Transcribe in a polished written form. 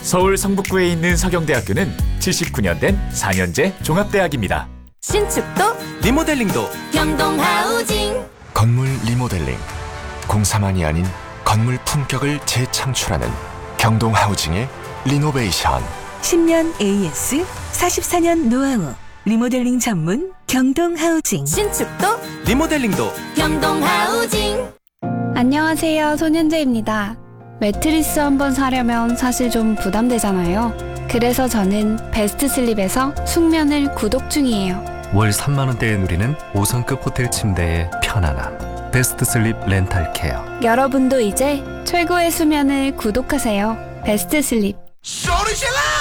서울 성북구에 있는 서경대학교는 79년 된 4년제 종합대학입니다. 신축도 리모델링도 경동하우징. 건물 리모델링, 공사만이 아닌 건물 품격을 재창출하는 경동하우징의 리노베이션. 10년 AS, 44년 노하우, 리모델링 전문 경동하우징. 신축도 리모델링도 경동하우징. 안녕하세요, 손현재입니다. 매트리스 한번 사려면 사실 좀 부담되잖아요. 그래서 저는 베스트 슬립에서 숙면을 구독 중이에요. 월 3만 원대에 누리는 5성급 호텔 침대의 편안함. 베스트 슬립 렌탈 케어. 여러분도 이제 최고의 수면을 구독하세요. 베스트 슬립. 소리질러!